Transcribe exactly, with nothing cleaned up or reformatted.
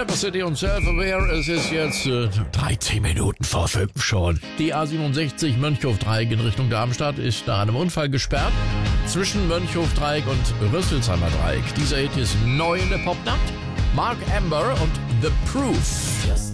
Capital City und Self-Aware. Es ist jetzt äh, dreizehn Minuten vor fünf schon. Die A siebenundsechzig Mönchhof-Dreieck in Richtung Darmstadt ist nach einem Unfall gesperrt. Zwischen Mönchhof-Dreieck und Rüsselsheimer Dreieck. Dieser Hit ist neu in der Popnacht. Mark Amber und The Proof.